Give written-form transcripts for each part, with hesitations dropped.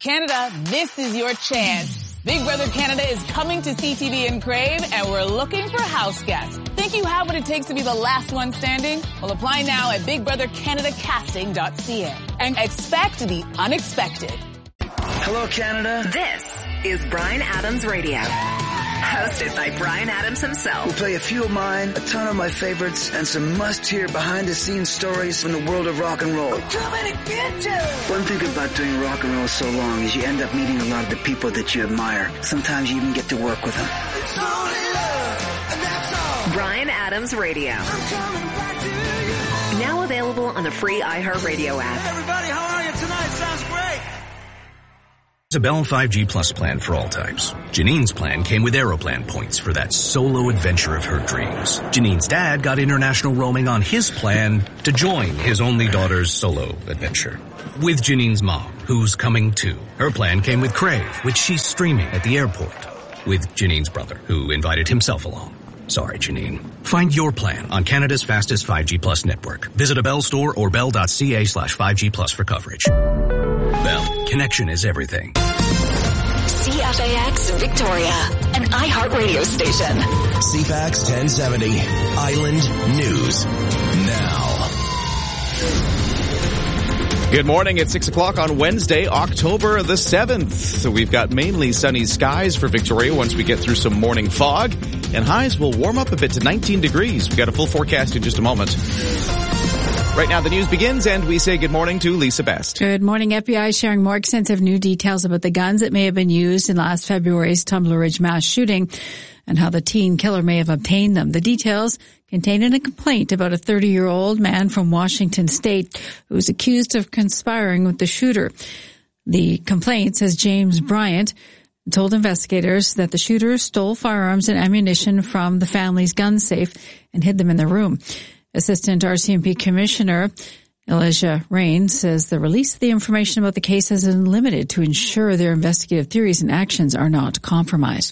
Canada, this is your chance. Big Brother Canada is coming to CTV and Crave, and we're looking for house guests. Think you have what it takes to be the last one standing? Well, apply now at BigBrotherCanadaCasting.ca and expect the unexpected. Hello, Canada. This is Bryan Adams Radio, hosted by Bryan Adams himself. We'll play a few of mine, a ton of my favorites, and some must-hear behind-the-scenes stories from the world of rock and roll. I'm coming to get you! One thing about doing rock and roll so long is you end up meeting a lot of the people that you admire. Sometimes you even get to work with them. It's only love, and that's all. Bryan Adams Radio. I'm coming back to you. Now available on the free iHeartRadio app. Hey everybody, how are you tonight? Sounds great. There's a Bell 5G Plus plan for all types. Janine's plan came with Aeroplan points for that solo adventure of her dreams. Janine's dad got international roaming on his plan to join his only daughter's solo adventure. With Janine's mom, who's coming too. Her plan came with Crave, which she's streaming at the airport. With Janine's brother, who invited himself along. Sorry, Janine. Find your plan on Canada's fastest 5G Plus network. Visit a Bell store or bell.ca/5G Plus for coverage. Bell, connection is everything. CFAX Victoria, an iHeartRadio station. CFAX 1070, Island News Now. Good morning. It's 6 o'clock on Wednesday, October the 7th. We've got mainly sunny skies for Victoria once we get through some morning fog, and highs will warm up a bit to 19 degrees. We've got a full forecast in just a moment. Right now, the news begins, and we say good morning to Lisa Best. Good morning. FBI sharing more extensive new details about the guns that may have been used in last February's Tumbler Ridge mass shooting and how the teen killer may have obtained them. The details contained in a complaint about a 30-year-old man from Washington State who was accused of conspiring with the shooter. The complaint says James Bryant told investigators that the shooter stole firearms and ammunition from the family's gun safe and hid them in their room. Assistant RCMP Commissioner Elijah Rain says the release of the information about the case has been limited to ensure their investigative theories and actions are not compromised.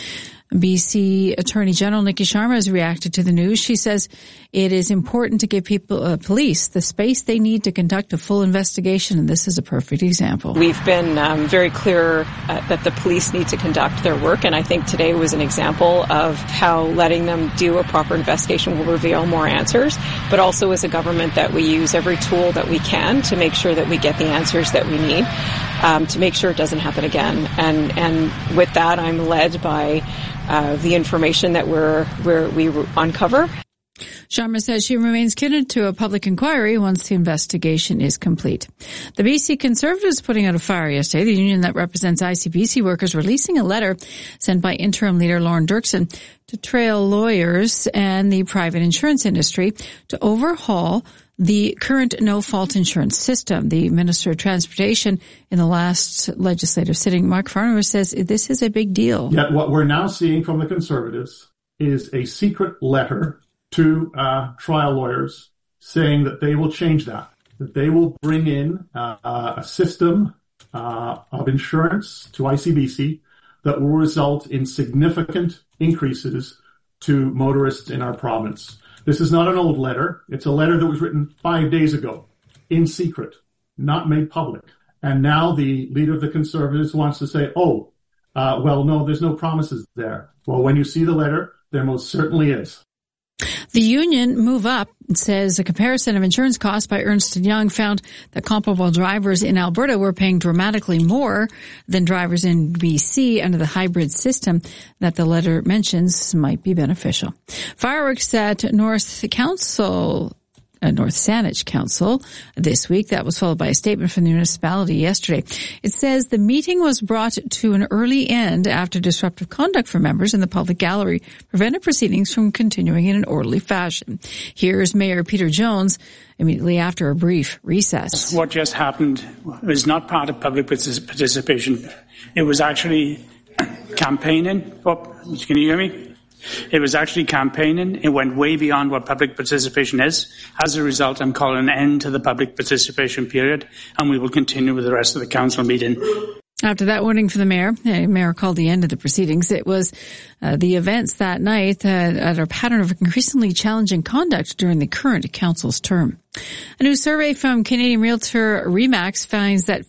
BC Attorney General Nikki Sharma has reacted to the news. She says it is important to give police the space they need to conduct a full investigation, and this is a perfect example. We've been very clear that the police need to conduct their work, and I think today was an example of how letting them do a proper investigation will reveal more answers, but also as a government that we use every tool that we can to make sure that we get the answers that we need to make sure it doesn't happen again. And with that, I'm led by the information that we uncover. Sharma says she remains committed to a public inquiry once the investigation is complete. The BC Conservatives putting out a fire yesterday. The union that represents ICBC workers releasing a letter sent by interim leader Lauren Dirksen to trail lawyers and the private insurance industry to overhaul the current no-fault insurance system. The Minister of Transportation in the last legislative sitting, Mark Farnworth, says this is a big deal. Yet what we're now seeing from the Conservatives is a secret letter to trial lawyers saying that they will change that they will bring in a system of insurance to ICBC that will result in significant increases to motorists in our province. This is not an old letter. It's a letter that was written 5 days ago, in secret, not made public. And now the leader of the Conservatives wants to say, well, no, there's no promises there. Well, when you see the letter, there most certainly is. The union Move Up says a comparison of insurance costs by Ernst & Young found that comparable drivers in Alberta were paying dramatically more than drivers in BC under the hybrid system that the letter mentions might be beneficial. Fireworks at North Saanich Council this week. That was followed by a statement from the municipality yesterday. It says the meeting was brought to an early end after disruptive conduct from members in the public gallery prevented proceedings from continuing in an orderly fashion. Here's Mayor Peter Jones immediately after a brief recess. What just happened was not part of public participation. It was actually campaigning. Oh, can you hear me? It was actually campaigning. It went way beyond what public participation is. As a result, I'm calling an end to the public participation period, and we will continue with the rest of the council meeting. After that warning from the mayor called the end of the proceedings. It was the events that night at a pattern of increasingly challenging conduct during the current council's term. A new survey from Canadian realtor Remax finds that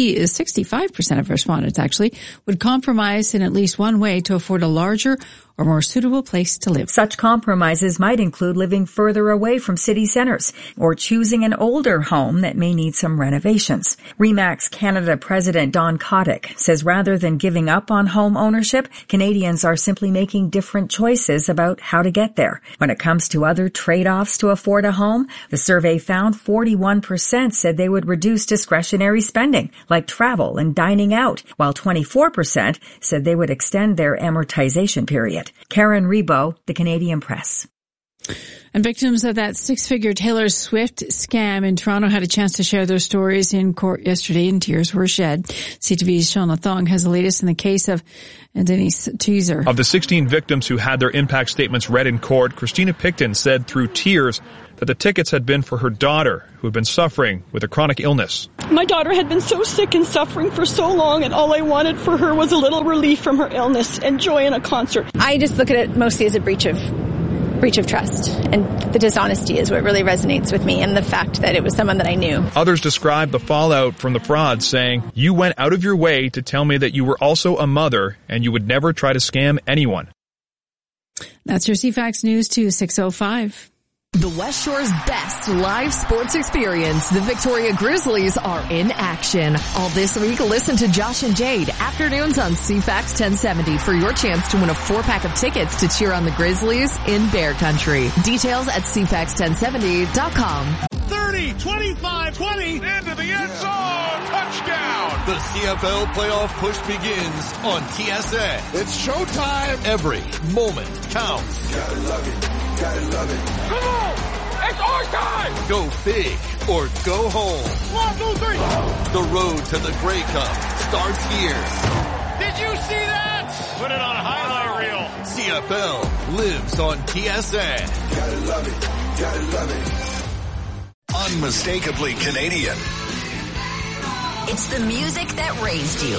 65% of respondents actually would compromise in at least one way to afford a larger or more suitable place to live. Such compromises might include living further away from city centers or choosing an older home that may need some renovations. Remax Canada President Don Kotick says rather than giving up on home ownership, Canadians are simply making different choices about how to get there. When it comes to other trade-offs to afford a home, the survey found 41% said they would reduce discretionary spending, like travel and dining out, while 24% said they would extend their amortization period. Karen Rebo, The Canadian Press. And victims of that six-figure Taylor Swift scam in Toronto had a chance to share their stories in court yesterday, and tears were shed. CTV's Shauna Thong has the latest in the case of Denise Teaser. Of the 16 victims who had their impact statements read in court, Christina Picton said through tears that the tickets had been for her daughter, who had been suffering with a chronic illness. My daughter had been so sick and suffering for so long, and all I wanted for her was a little relief from her illness and joy in a concert. I just look at it mostly as a breach of trust, and the dishonesty is what really resonates with me, and the fact that it was someone that I knew. Others described the fallout from the fraud, saying, "You went out of your way to tell me that you were also a mother and you would never try to scam anyone." That's your CFAX News to 6:05. The West Shore's best live sports experience. The Victoria Grizzlies are in action. All this week, listen to Josh and Jade afternoons on CFAX 1070 for your chance to win a 4-pack of tickets to cheer on the Grizzlies in Bear Country. Details at CFAX1070.com. 30, 25, 20, into the end zone, touchdown. The CFL playoff push begins on TSN. It's showtime. Every moment counts. Gotta love it. Gotta love it. Come on! It's our time! Go big or go home. 1, 2, 3. The road to the Grey Cup starts here. Did you see that? Put it on a highlight reel. CFL lives on TSN. Gotta love it. Gotta love it. Unmistakably Canadian. It's the music that raised you.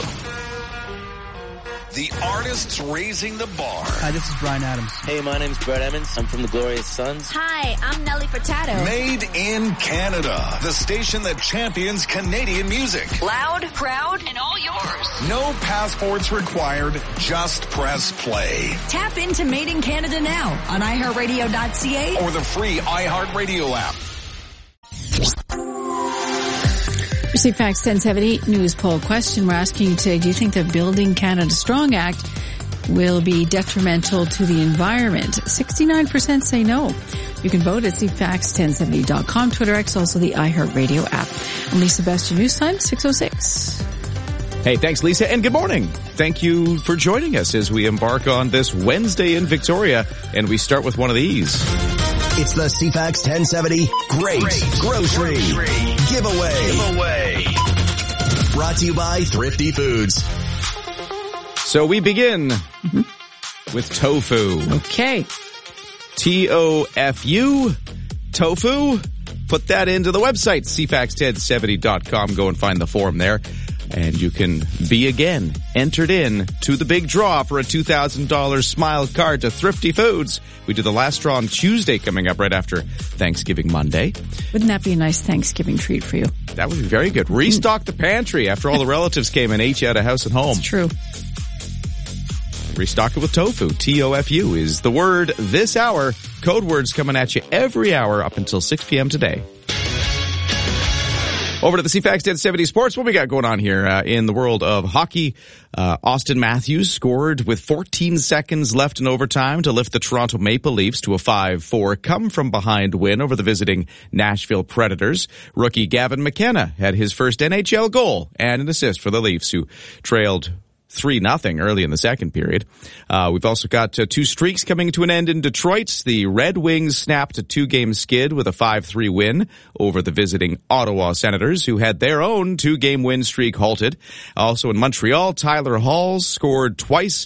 The artists raising the bar. Hi, this is Brian Adams. Hey, my name's Brett Emmons. I'm from the Glorious Sons. Hi, I'm Nelly Furtado. Made in Canada. The station that champions Canadian music. Loud, proud, and all yours. No passports required. Just press play. Tap into Made in Canada now on iHeartRadio.ca or the free iHeartRadio app. CFAX 1070 news poll question. We're asking you today, do you think the Building Canada Strong Act will be detrimental to the environment? 69% say no. You can vote at CFAX1070.com, Twitter X, also the iHeartRadio app. I'm Lisa Best, your news time, 6:06. Hey, thanks, Lisa, and good morning. Thank you for joining us as we embark on this Wednesday in Victoria, and we start with one of these. It's the CFAX 1070 Great Grocery Giveaway. Brought to you by Thrifty Foods. So we begin with tofu. Okay. TOFU. Tofu. Put that into the website, CFAX1070.com. Go and find the form there. And you can be again entered in to the big draw for a $2,000 Smile card to Thrifty Foods. We do the last draw on Tuesday coming up right after Thanksgiving Monday. Wouldn't that be a nice Thanksgiving treat for you? That would be very good. Restock the pantry after all the relatives came and ate you out of house and home. It's true. Restock it with tofu. TOFU is the word this hour. Code words coming at you every hour up until 6 p.m. today. Over to the CFAX 1070 Sports. What we got going on here in the world of hockey? Austin Matthews scored with 14 seconds left in overtime to lift the Toronto Maple Leafs to a 5-4 come-from-behind win over the visiting Nashville Predators. Rookie Gavin McKenna had his first NHL goal and an assist for the Leafs, who trailed 3-0 early in the second period. We've also got two streaks coming to an end in Detroit. The Red Wings snapped a 2-game skid with a 5-3 win over the visiting Ottawa Senators, who had their own 2-game win streak halted. Also in Montreal, Tyler Hall scored twice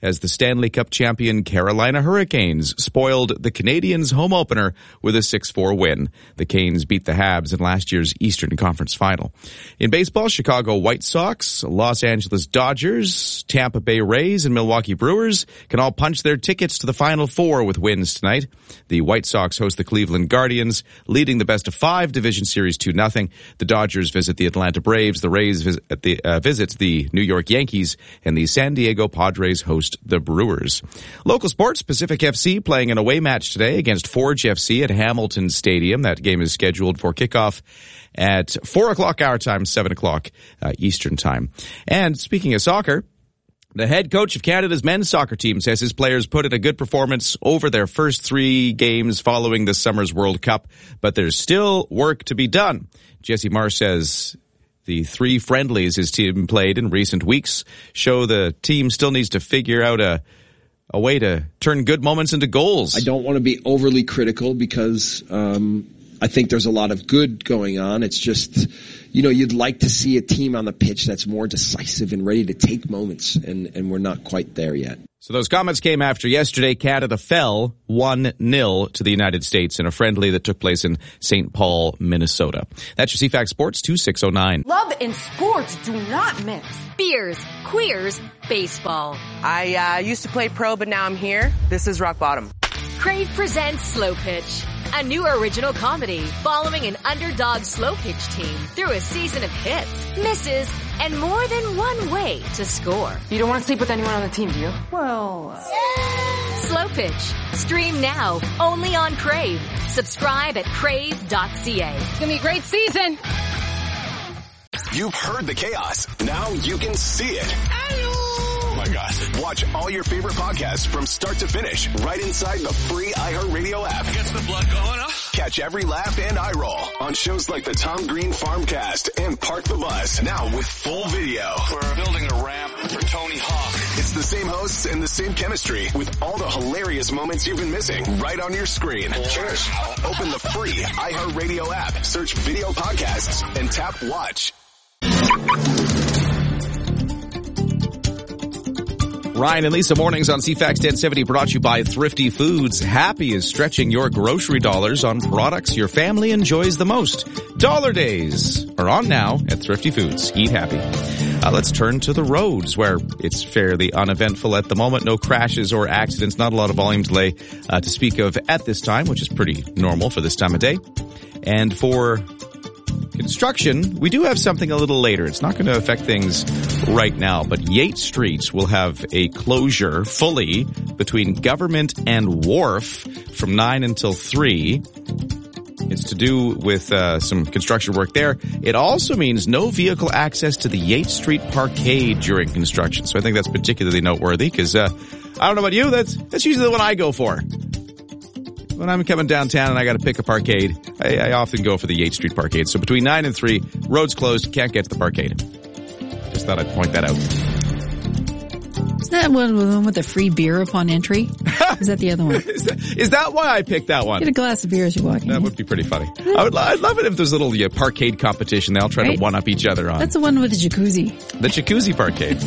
as the Stanley Cup champion Carolina Hurricanes spoiled the Canadiens' home opener with a 6-4 win. The Canes beat the Habs in last year's Eastern Conference Final. In baseball, Chicago White Sox, Los Angeles Dodgers, Tampa Bay Rays, and Milwaukee Brewers can all punch their tickets to the Final Four with wins tonight. The White Sox host the Cleveland Guardians, leading the best-of-5 division series 2-0. The Dodgers visit the Atlanta Braves, the Rays visits the New York Yankees, and the San Diego Padres host the Brewers. Local sports, Pacific FC playing an away match today against Forge FC at Hamilton Stadium. That game is scheduled for kickoff at 4 o'clock our time, 7 o'clock Eastern time. And speaking of soccer, the head coach of Canada's men's soccer team says his players put in a good performance over their first 3 games following this summer's World Cup, but there's still work to be done. Jesse Marsh says the 3 friendlies his team played in recent weeks show the team still needs to figure out a way to turn good moments into goals. I don't want to be overly critical because I think there's a lot of good going on. It's just, you'd like to see a team on the pitch that's more decisive and ready to take moments, and we're not quite there yet. So those comments came after yesterday Canada fell 1-0 to the United States in a friendly that took place in St. Paul, Minnesota. That's your CFAX Sports 2609. Love and sports do not mix. Beers, queers, baseball. I used to play pro, but now I'm here. This is Rock Bottom. Crave presents Slow Pitch, a new original comedy following an underdog slow pitch team through a season of hits, misses, and more than one way to score. You don't want to sleep with anyone on the team, do you? Well, Slow Pitch. Stream now, only on Crave. Subscribe at crave.ca. It's gonna be a great season. You've heard the chaos. Now you can see it. Oh my God. Watch all your favorite podcasts from start to finish right inside the free iHeartRadio app. Gets the blood going, huh? Catch every laugh and eye roll on shows like the Tom Green Farmcast and Park the Bus. Now with full video. We're building a ramp for Tony Hawk. It's the same hosts and the same chemistry with all the hilarious moments you've been missing right on your screen. Cheers. Open the free iHeartRadio app, search video podcasts, and tap watch. Ryan and Lisa mornings on CFAX 1070 brought to you by Thrifty Foods. Happy is stretching your grocery dollars on products your family enjoys the most. Dollar Days are on now at Thrifty Foods. Eat happy. Let's turn to the roads where it's fairly uneventful at the moment. No crashes or accidents. Not a lot of volume delay to speak of at this time, which is pretty normal for this time of day. And for construction, we do have something a little later. It's not going to affect things right now, but Yates Street will have a closure fully between Government and Wharf from 9 until 3. It's to do with some construction work there. It also means no vehicle access to the Yates Street Parkade during construction. So I think that's particularly noteworthy because I don't know about you, that's usually the one I go for. When I'm coming downtown and I got to pick a parkade, I often go for the Yates Street Parkade. So between 9 and 3, roads closed, can't get to the parkade. Just thought I'd point that out. Is that one with a free beer upon entry? Is that the other one? Is that why I picked that one? Get a glass of beer as you walk in. That would be pretty funny. I'd love it if there's a little parkade competition. They all try to one-up each other on. That's the one with the jacuzzi. The jacuzzi parkade.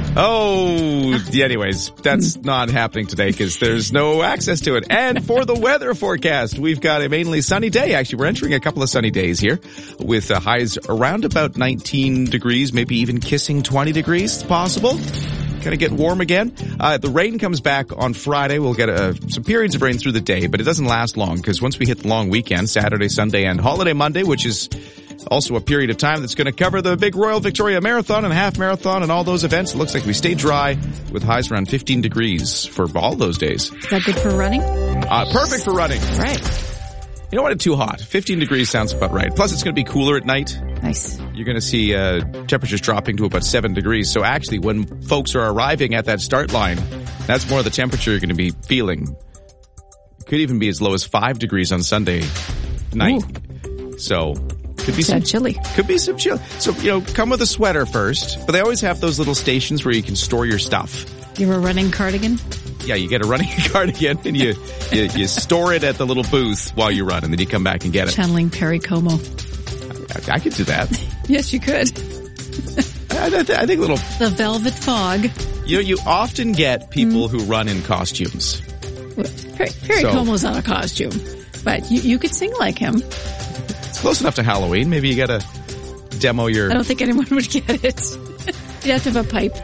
Oh, anyways, that's not happening today because there's no access to it. And for the weather forecast, we've got a mainly sunny day. Actually, we're entering a couple of sunny days here with highs around about 19 degrees, maybe even kissing 20 degrees. It's possible. Going to get warm again. The rain comes back on Friday. We'll get some periods of rain through the day, but it doesn't last long because once we hit the long weekend, Saturday, Sunday, and Holiday Monday, which is also a period of time that's going to cover the big Royal Victoria Marathon and Half Marathon and all those events. It looks like we stay dry with highs around 15 degrees for all those days. Is that good for running? Perfect for running. Right. You don't want it too hot. 15 degrees sounds about right. Plus, it's going to be cooler at night. Nice. You're going to see temperatures dropping to about 7 degrees. So actually, when folks are arriving at that start line, that's more the temperature you're going to be feeling. It could even be as low as 5 degrees on Sunday night. Ooh. So could be some chilly. Could be some chill. So, come with a sweater first. But they always have those little stations where you can store your stuff. You have a running cardigan? Yeah, you get a running cardigan and you store it at the little booth while you run, and then you come back and get it. Channeling Perry Como. I could do that. Yes, you could. I think little... The Velvet Fog. You often get people who run in costumes. Perry Como's on a costume, but you could sing like him. It's close enough to Halloween. Maybe you got to demo your... I don't think anyone would get it. You'd have to have a pipe.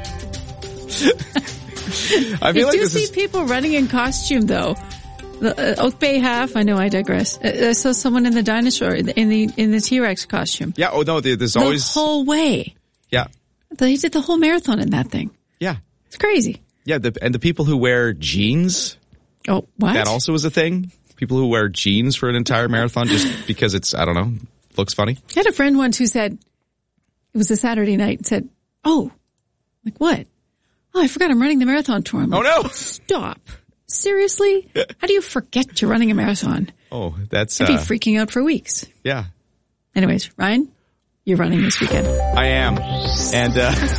I feel you see people running in costume, though. The Oak Bay half. I know I digress. I saw someone in the dinosaur in the T-Rex costume. Yeah. Oh no. There's always the whole way. Yeah. They did the whole marathon in that thing. Yeah. It's crazy. Yeah. And the people who wear jeans. Oh, what? That also is a thing. People who wear jeans for an entire marathon just because it's, I don't know, looks funny. I had a friend once who said it was a Saturday night and said, "Oh, like what? Oh, I forgot I'm running the marathon tour." I'm like, oh no! Stop. Seriously? How do you forget you're running a marathon? Oh, that's... I'd be freaking out for weeks. Yeah. Anyways, Ryan, you're running this weekend. I am. And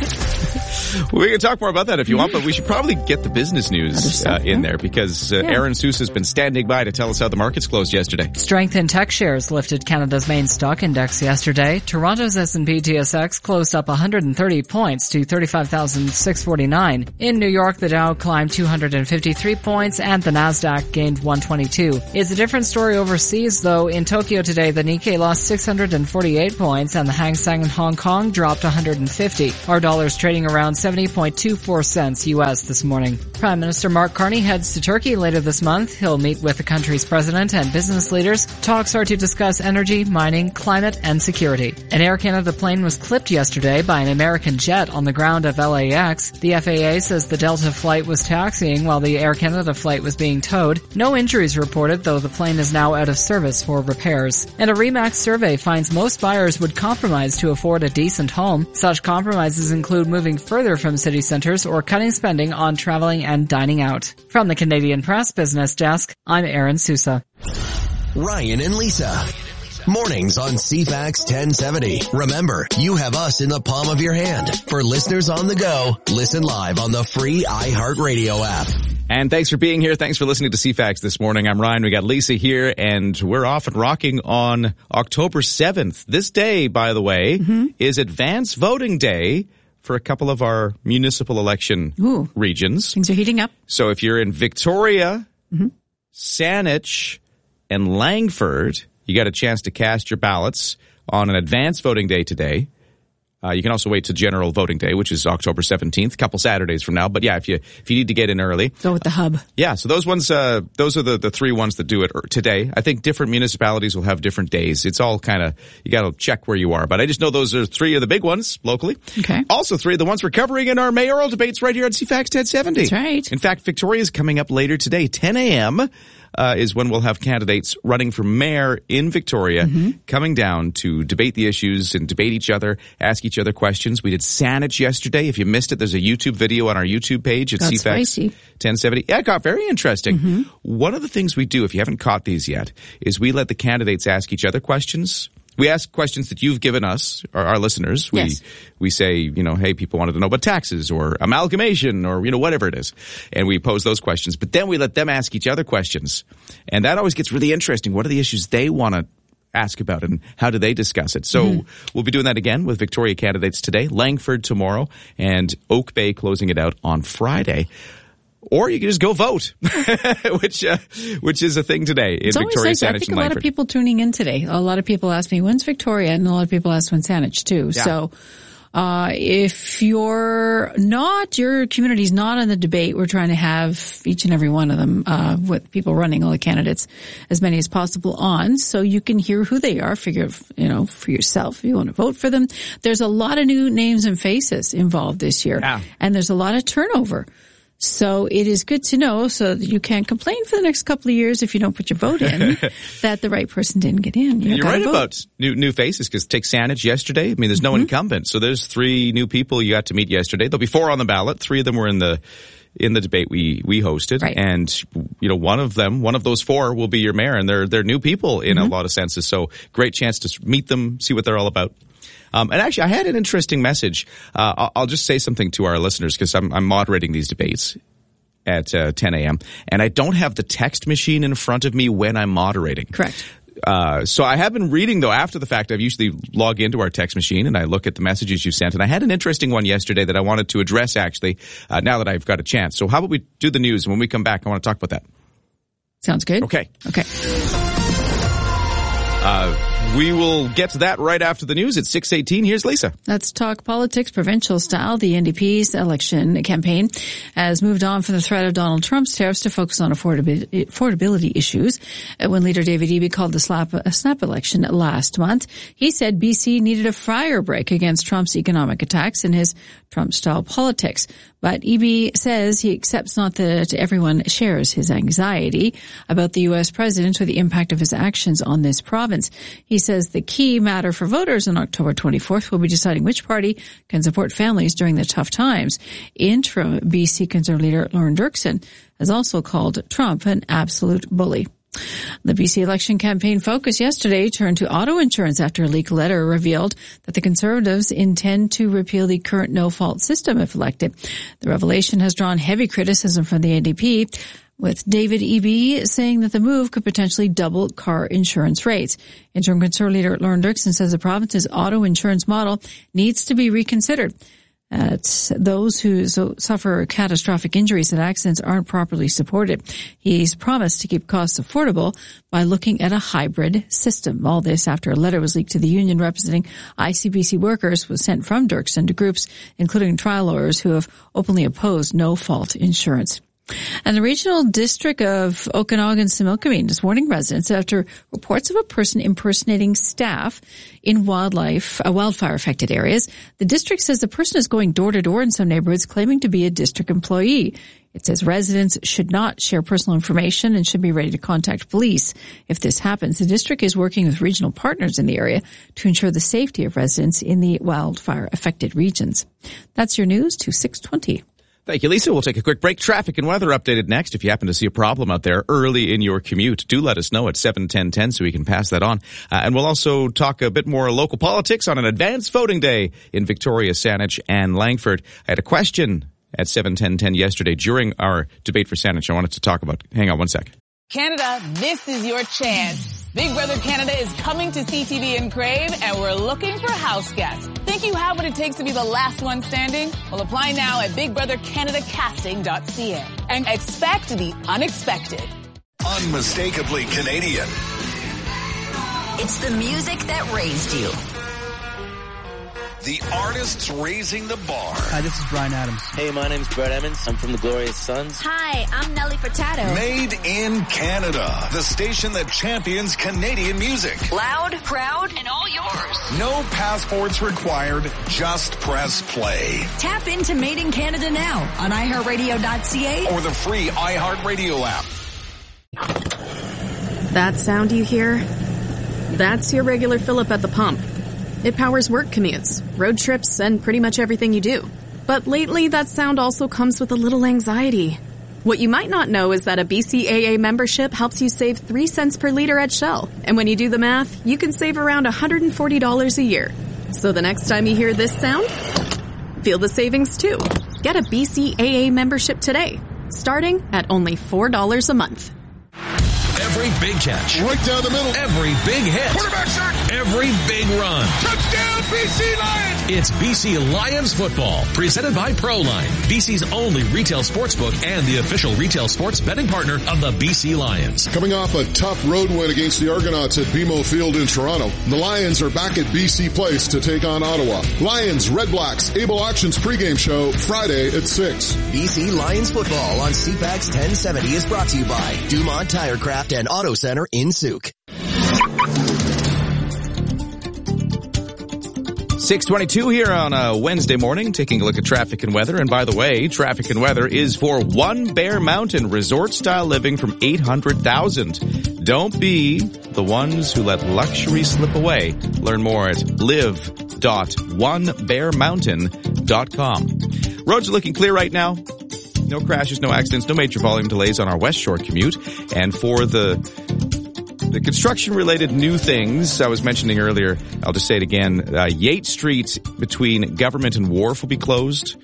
we can talk more about that if you want, but we should probably get the business news in there because Aaron Sousa has been standing by to tell us how the markets closed yesterday. Strength in tech shares lifted Canada's main stock index yesterday. Toronto's S&P TSX closed up 130 points to 35,649. In New York, the Dow climbed 253 points and the Nasdaq gained 122. It's a different story overseas, though. In Tokyo today, the Nikkei lost 648 points and the Hang Seng in Hong Kong dropped 150. Our dollar's trading around 70.24 cents U.S. this morning. Prime Minister Mark Carney heads to Turkey later this month. He'll meet with the country's president and business leaders. Talks are to discuss energy, mining, climate, and security. An Air Canada plane was clipped yesterday by an American jet on the ground of LAX. The FAA says the Delta flight was taxiing while the Air Canada flight was being towed. No injuries reported, though the plane is now out of service for repairs. And a RE/MAX survey finds most buyers would compromise to afford a decent home. Such compromises include moving further from city centers or cutting spending on traveling and dining out. From the Canadian Press Business Desk, I'm Aaron Sousa. Ryan and Lisa. Mornings on CFAX 1070. Remember, you have us in the palm of your hand. For listeners on the go, listen live on the free iHeartRadio app. And thanks for being here. Thanks for listening to CFAX this morning. I'm Ryan. We got Lisa here, and we're off and rocking on October 7th. This day, by the way, is advance voting day for a couple of our municipal election regions. Things are heating up. So if you're in Victoria, Saanich, and Langford, you got a chance to cast your ballots on an advance voting day today. You can also wait to general voting day, which is October 17th, a couple Saturdays from now. But yeah, if you need to get in early. Go with the hub. Yeah, so those ones, those are the three ones that do it today. I think different municipalities will have different days. It's all kind of, you got to check where you are. But I just know those are three of the big ones locally. Okay. Also three of the ones we're covering in our mayoral debates right here at CFAX 1070. That's right. In fact, Victoria's coming up later today, 10 a.m. Is when we'll have candidates running for mayor in Victoria coming down to debate the issues and debate each other, ask each other questions. We did Saanich yesterday. If you missed it, there's a YouTube video on our YouTube page at CFAX 1070. Yeah, it got very interesting. One of the things we do, if you haven't caught these yet, is we let the candidates ask each other questions. We ask questions that you've given us, our listeners. We say, hey, people wanted to know about taxes or amalgamation or, whatever it is. And we pose those questions. But then we let them ask each other questions. And that always gets really interesting. What are the issues they want to ask about and how do they discuss it? So we'll be doing that again with Victoria candidates today, Langford tomorrow, and Oak Bay closing it out on Friday. Or you can just go vote, which is a thing today in Victoria, Saanich, and Langford. I think a lot of people tuning in today. A lot of people ask me, when's Victoria? And a lot of people ask when Saanich too. Yeah. So, if your community's not in the debate, we're trying to have each and every one of them, with people running, all the candidates, as many as possible on, so you can hear who they are, figure, for yourself if you want to vote for them. There's a lot of new names and faces involved this year. Yeah. And there's a lot of turnover. So it is good to know so that you can't complain for the next couple of years if you don't put your vote in that the right person didn't get in. You're right about new faces because take Saanich yesterday. I mean, there's no incumbent. So there's three new people you got to meet yesterday. There'll be 4 on the ballot. 3 of them were in the debate we hosted. Right. And, one of those 4 will be your mayor, and they're new people in a lot of senses. So great chance to meet them, see what they're all about. And actually, I had an interesting message. I'll just say something to our listeners because I'm moderating these debates at 10 a.m. and I don't have the text machine in front of me when I'm moderating. Correct. So I have been reading, though, after the fact. I usually log into our text machine and I look at the messages you sent. And I had an interesting one yesterday that I wanted to address, actually, now that I've got a chance. So how about we do the news? And when we come back, I want to talk about that. Sounds good. Okay. Okay. We will get to that right after the news at 6:18. Here's Lisa. Let's talk politics, provincial style. The NDP's election campaign has moved on from the threat of Donald Trump's tariffs to focus on affordability issues. When leader David Eby called the snap election last month, he said BC needed a fire break against Trump's economic attacks and his Trump-style politics. But Eby says he accepts not that everyone shares his anxiety about the U.S. president or the impact of his actions on this province. He says the key matter for voters on October 24th will be deciding which party can support families during the tough times. Interim BC Conservative leader Lauren Dirksen has also called Trump an absolute bully. The BC election campaign focus yesterday turned to auto insurance after a leaked letter revealed that the Conservatives intend to repeal the current no-fault system if elected. The revelation has drawn heavy criticism from the NDP, with David Eby saying that the move could potentially double car insurance rates. Interim Conservative leader Lauren Dirksen says the province's auto insurance model needs to be reconsidered. Those who suffer catastrophic injuries and accidents aren't properly supported. He's promised to keep costs affordable by looking at a hybrid system. All this after a letter was leaked to the union representing ICBC workers was sent from Dirksen to groups, including trial lawyers who have openly opposed no-fault insurance. And the regional district of Okanagan-Similkameen is warning residents after reports of a person impersonating staff in wildfire-affected areas. The district says the person is going door to door in some neighborhoods claiming to be a district employee. It says residents should not share personal information and should be ready to contact police if this happens. The district is working with regional partners in the area to ensure the safety of residents in the wildfire-affected regions. That's your news to 6:20. Thank you, Lisa. We'll take a quick break. Traffic and weather updated next. If you happen to see a problem out there early in your commute, do let us know at 7:10:10 so we can pass that on. And we'll also talk a bit more local politics on an advanced voting day in Victoria, Saanich, and Langford. I had a question at 7:10:10 yesterday during our debate for Saanich I wanted to talk about. Hang on one sec. Canada, this is your chance. Big Brother Canada is coming to CTV in Crave, and we're looking for house guests. Think you have what it takes to be the last one standing? Well, apply now at BigBrotherCanadaCasting.ca and expect the unexpected. Unmistakably Canadian. It's the music that raised you. The artists raising the bar. Hi, this is Brian Adams. Hey, my name's Brett Emmons. I'm from the Glorious Sons. Hi, I'm Nelly Furtado. Made in Canada. The station that champions Canadian music. Loud, proud, and all yours. No passports required. Just press play. Tap into Made in Canada now on iHeartRadio.ca or the free iHeartRadio app. That sound you hear? That's your regular fill-up at the pump. It powers work commutes, road trips, and pretty much everything you do. But lately, that sound also comes with a little anxiety. What you might not know is that a BCAA membership helps you save 3 cents per liter at Shell. And when you do the math, you can save around $140 a year. So the next time you hear this sound, feel the savings too. Get a BCAA membership today, starting at only $4 a month. Every big catch. Right down the middle. Every big hit. Quarterback sack. Every big run. Touchdown, BC Lions. It's BC Lions football, presented by ProLine, BC's only retail sportsbook and the official retail sports betting partner of the BC Lions. Coming off a tough road win against the Argonauts at BMO Field in Toronto, the Lions are back at BC Place to take on Ottawa. Lions, Red Blacks, Able Auctions pregame show Friday at 6. BC Lions football on CFAX 1070 is brought to you by Dumont Tirecraft and Auto Center in Souk. 6:22 here on a Wednesday morning, taking a look at traffic and weather. And by the way, traffic and weather is for One Bear Mountain resort-style living from $800,000. Don't be the ones who let luxury slip away. Learn more at live.onebearmountain.com. Roads are looking clear right now. No crashes, no accidents, no major volume delays on our West Shore commute. And for the construction-related new things I was mentioning earlier, I'll just say it again. Yates Street between Government and Wharf will be closed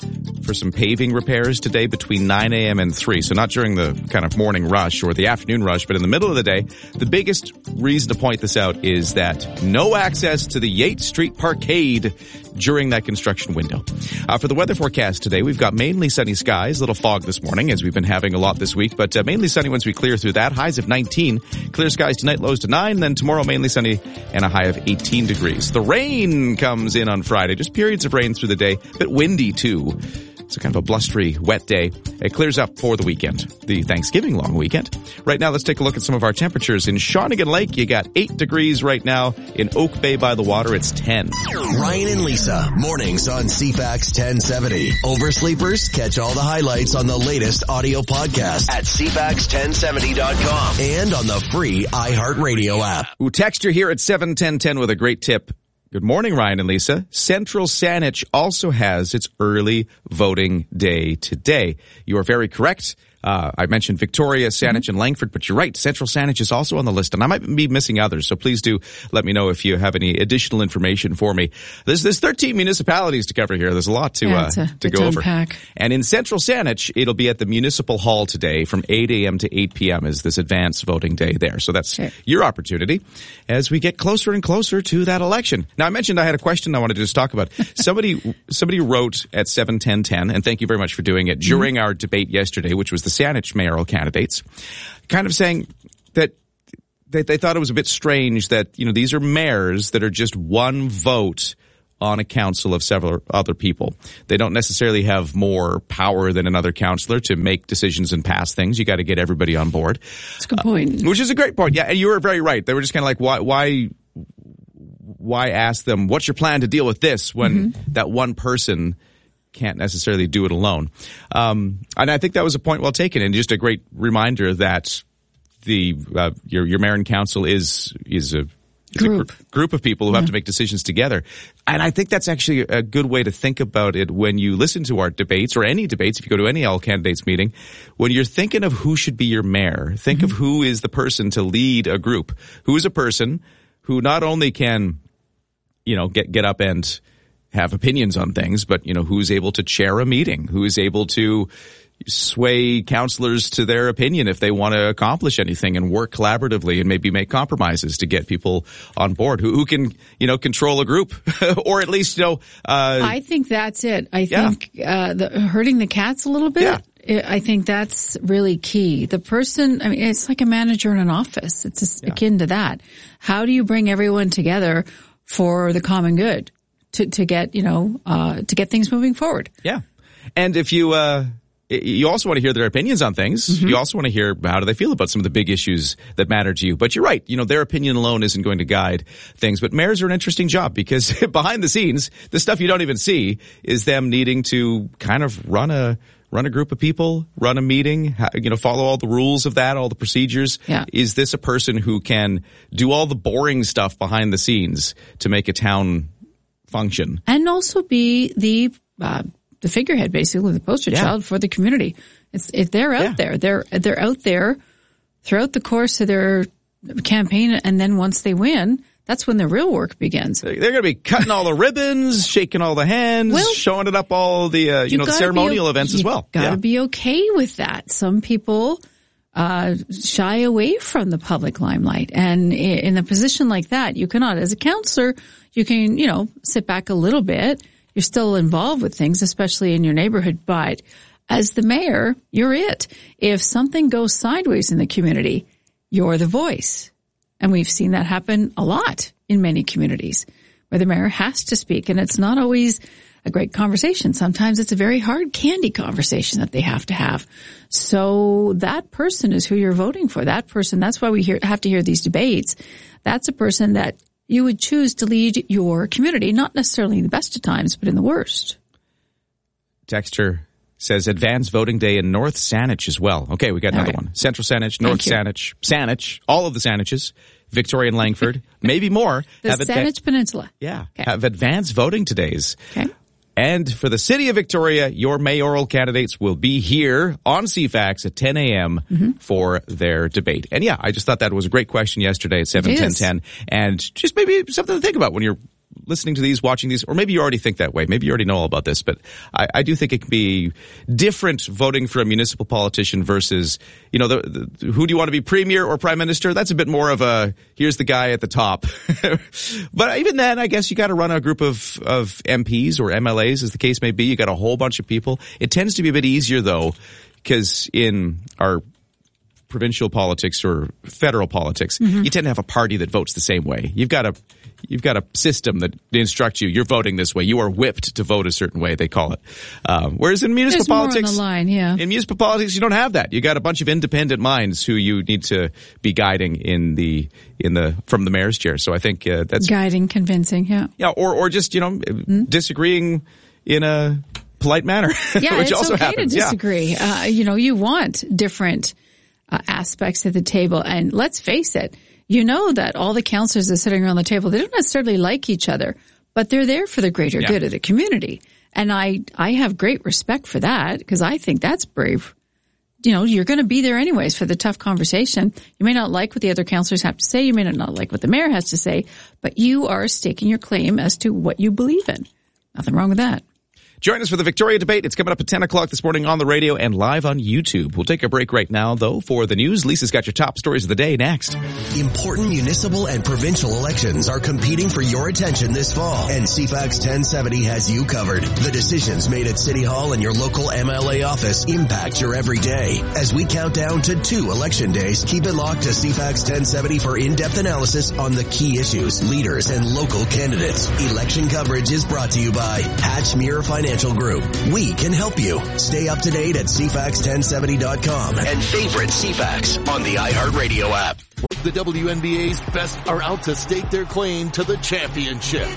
for some paving repairs today between 9 a.m. and 3. So not during the kind of morning rush or the afternoon rush, but in the middle of the day. The biggest reason to point this out is that no access to the Yates Street Parkade during that construction window. For the weather forecast today, we've got mainly sunny skies, a little fog this morning as we've been having a lot this week, but mainly sunny once we clear through that. Highs of 19, clear skies tonight, lows to 9, then tomorrow mainly sunny and a high of 18 degrees. The rain comes in on Friday, just periods of rain through the day, a bit windy too. It's a kind of a blustery, wet day. It clears up for the weekend, the Thanksgiving long weekend. Right now, let's take a look at some of our temperatures. In Shawnigan Lake, you got 8 degrees right now. In Oak Bay by the water, it's 10. Ryan and Lisa, mornings on CFAX 1070. Oversleepers, catch all the highlights on the latest audio podcast at CFAX1070.com and on the free iHeartRadio app. Ooh, texture here at 71010 with a great tip. Good morning, Ryan and Lisa. Central Saanich also has its early voting day today. You are very correct. I mentioned Victoria, Saanich, and Langford, but you're right. Central Saanich is also on the list, and I might be missing others, so please do let me know if you have any additional information for me. There's 13 municipalities to cover here. There's a lot to go over. Unpack. And in Central Saanich, it'll be at the Municipal Hall today from 8 a.m. to 8 p.m. is this advanced voting day there. So that's your opportunity as we get closer and closer to that election. Now, I mentioned I had a question I wanted to just talk about. Somebody wrote at 71010, and thank you very much for doing it, during our debate yesterday, which was the Saanich mayoral candidates, kind of saying that they thought it was a bit strange that, these are mayors that are just one vote on a council of several other people. They don't necessarily have more power than another councillor to make decisions and pass things. You got to get everybody on board. That's a good point. Which is a great point. Yeah, and you were very right. They were just kind of like, why ask them, what's your plan to deal with this when that one person can't necessarily do it alone. And I think that was a point well taken, and just a great reminder that your mayor and council is a group of people who have to make decisions together. And I think that's actually a good way to think about it when you listen to our debates, or any debates, if you go to any all candidates meeting. When you're thinking of who should be your mayor, think of who is the person to lead a group. Who is a person who not only can, get up and have opinions on things, but, who's able to chair a meeting, who is able to sway counselors to their opinion if they want to accomplish anything and work collaboratively and maybe make compromises to get people on board, who can, control a group or at least, I think that's it. I think, herding the cats a little bit. Yeah. I think that's really key. The person, it's like a manager in an office. It's just akin to that. How do you bring everyone together for the common good? To get things moving forward. Yeah. And if you also want to hear their opinions on things. You also want to hear how do they feel about some of the big issues that matter to you. But you're right. Their opinion alone isn't going to guide things. But mayors are an interesting job because behind the scenes, the stuff you don't even see is them needing to kind of run a group of people, run a meeting, follow all the rules of that, all the procedures. Yeah. Is this a person who can do all the boring stuff behind the scenes to make a town function? And also be the figurehead, basically, the poster child for the community. If they're out there, they're out there throughout the course of their campaign, and then once they win, that's when the real work begins. They're going to be cutting all the ribbons, shaking all the hands, showing it up all the the ceremonial events as well. Got to be okay with that. Some people shy away from the public limelight, and in a position like that, you cannot. As a counselor, you can sit back a little bit. You're still involved with things, especially in your neighborhood, but as the mayor, you're it. If something goes sideways in the community, you're the voice. And we've seen that happen a lot in many communities where the mayor has to speak, and it's not always a great conversation. Sometimes it's a very hard candy conversation that they have to have. So that person is who you're voting for. That person, that's why we have to hear these debates. That's a person that you would choose to lead your community, not necessarily in the best of times, but in the worst. Texter says advanced voting day in North Saanich as well. Okay, we got another one. Central Saanich, North Saanich, all of the Saaniches, Victoria and Langford, maybe more. The Saanich Peninsula. Yeah, have advanced voting todays. Okay. And for the city of Victoria, your mayoral candidates will be here on CFAX at 10 a.m. for their debate. And I just thought that was a great question yesterday at 7:10:10, and just maybe something to think about when you're listening to these, watching these, or maybe you already think that way. Maybe you already know all about this, but I do think it can be different voting for a municipal politician versus, you know, who do you want to be premier or prime minister? That's a bit more of a, here's the guy at the top. But even then, I guess you got to run a group of MPs or MLAs, as the case may be. You got a whole bunch of people. It tends to be a bit easier, though, because in our provincial politics or federal politics, you tend to have a party that votes the same way. You've got a system that instructs you. You're voting this way. You are whipped to vote a certain way, they call it. Whereas in municipal politics, more on the line, in municipal politics, you don't have that. You got a bunch of independent minds who you need to be guiding from the mayor's chair. So I think that's guiding, convincing, yeah, or just disagreeing in a polite manner. Yeah, which it's also okay happens. to disagree. Yeah. You want different aspects of the table, and let's face it, you know that all the councillors that are sitting around the table, they don't necessarily like each other, but they're there for the greater good of the community. And I have great respect for that, because I think that's brave. You know, you're going to be there anyways for the tough conversation. You may not like what the other councillors have to say. You may not like what the mayor has to say, but you are staking your claim as to what you believe in. Nothing wrong with that. Join us for the Victoria debate. It's coming up at 10 o'clock this morning on the radio and live on YouTube. We'll take a break right now, though, for the news. Lisa's got your top stories of the day next. Important municipal and provincial elections are competing for your attention this fall, and CFAX 1070 has you covered. The decisions made at City Hall and your local MLA office impact your everyday. As we count down to 2 election days, keep it locked to CFAX 1070 for in-depth analysis on the key issues, leaders, and local candidates. Election coverage is brought to you by Hatchmere Financial Group. We can help you. Stay up to date at CFAX1070.com and favorite CFAX on the iHeartRadio app. The WNBA's best are out to stake their claim to the championship.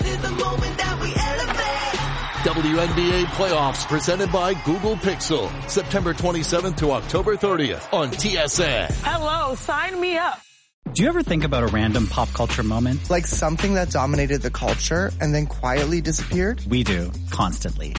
WNBA playoffs presented by Google Pixel. September 27th to October 30th on TSN. Hello, sign me up. Do you ever think about a random pop culture moment? Like something that dominated the culture and then quietly disappeared? We do, constantly.